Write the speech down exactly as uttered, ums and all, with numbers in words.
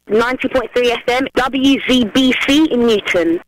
ninety point three F M, W Z B C in Newton.